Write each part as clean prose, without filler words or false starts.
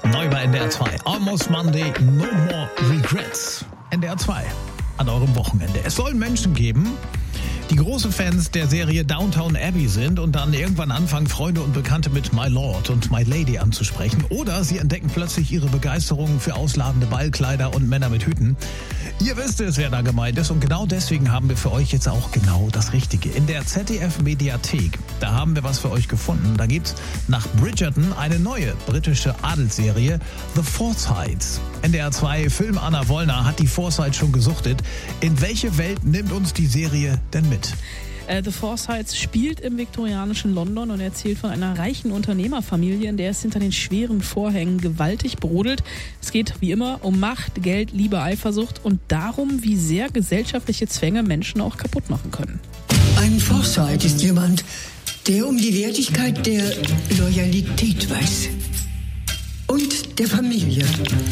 Neu bei NDR 2. Almost Monday, no more regrets. NDR 2 an eurem Wochenende. Es soll Menschen geben, die große Fans der Serie Downton Abbey sind und dann irgendwann anfangen, Freunde und Bekannte mit My Lord und My Lady anzusprechen. Oder sie entdecken plötzlich ihre Begeisterung für ausladende Ballkleider und Männer mit Hüten. Ihr wisst es, wer da gemeint ist. Und genau deswegen haben wir für euch jetzt auch genau das Richtige. In der ZDF-Mediathek, da haben wir was für euch gefunden. Da gibt's nach Bridgerton eine neue britische Adelsserie, The Forsytes. NDR 2 Film Anna Wollner hat die Forsytes schon gesuchtet. In welche Welt nimmt uns die Serie denn mit? The Forsytes spielt im viktorianischen London und erzählt von einer reichen Unternehmerfamilie, in der es hinter den schweren Vorhängen gewaltig brodelt. Es geht wie immer um Macht, Geld, Liebe, Eifersucht und darum, wie sehr gesellschaftliche Zwänge Menschen auch kaputt machen können. Ein Forsyte ist jemand, der um die Wertigkeit der Loyalität weiß. Und der Familie.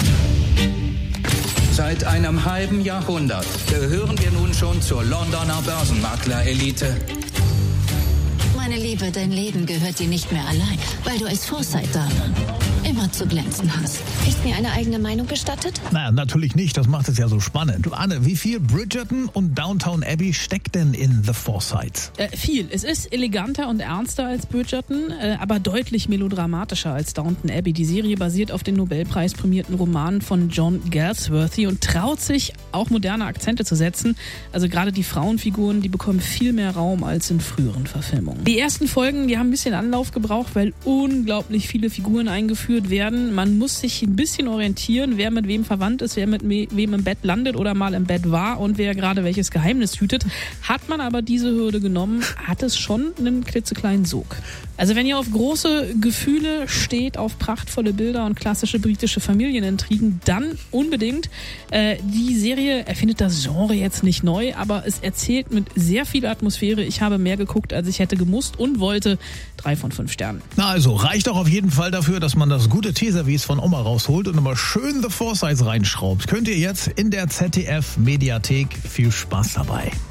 Seit einem halben Jahrhundert gehören wir nun schon zur Londoner Börsenmakler-Elite. Meine Liebe, dein Leben gehört dir nicht mehr allein, weil du als Forsyte-Dame immer zu glänzen hast. Ist mir eine eigene Meinung gestattet? Naja, natürlich nicht. Das macht es ja so spannend. Du, Anne, wie viel Bridgerton und Downton Abbey steckt denn in The Forsytes? Viel. Es ist eleganter und ernster als Bridgerton, aber deutlich melodramatischer als Downton Abbey. Die Serie basiert auf den Nobelpreis-prämierten Romanen von John Galsworthy und traut sich, auch moderne Akzente zu setzen. Also gerade die Frauenfiguren, die bekommen viel mehr Raum als in früheren Verfilmungen. Die ersten Folgen, die haben ein bisschen Anlauf gebraucht, weil unglaublich viele Figuren eingeführt werden. Man muss sich ein bisschen orientieren, wer mit wem verwandt ist, wer mit wem im Bett landet oder mal im Bett war und wer gerade welches Geheimnis hütet. Hat man aber diese Hürde genommen, hat es schon einen klitzekleinen Sog. Also wenn ihr auf große Gefühle steht, auf prachtvolle Bilder und klassische britische Familienintrigen, dann unbedingt. Die Serie erfindet das Genre jetzt nicht neu, aber es erzählt mit sehr viel Atmosphäre. Ich habe mehr geguckt, als ich hätte gemusst und wollte. 3 von 5 Sternen. Na also, reicht doch auf jeden Fall dafür, dass man das gute Teeservice von Oma rausholt und immer schön The Forsytes reinschraubt. Könnt ihr jetzt in der ZDF-Mediathek. Viel Spaß dabei.